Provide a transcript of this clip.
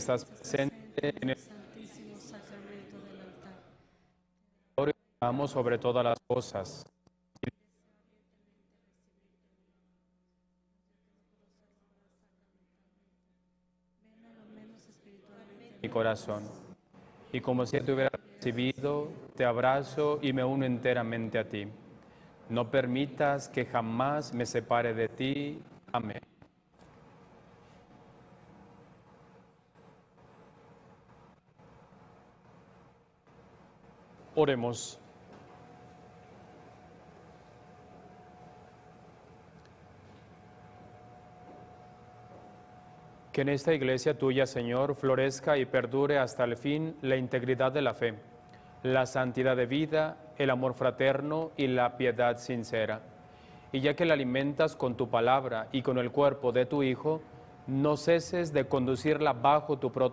estás presente en el santísimo sacramento del altar. Señor y amo sobre todas las cosas. Ven a lo menos espiritualmente Mi corazón. Y como si te hubiera recibido, te abrazo y me uno enteramente a ti. No permitas que jamás me separe de ti. Amén. Oremos. Que en esta iglesia tuya, Señor, florezca y perdure hasta el fin la integridad de la fe, la santidad de vida, el amor fraterno y la piedad sincera. Y ya que la alimentas con tu palabra y con el cuerpo de tu Hijo, no ceses de conducirla bajo tu protección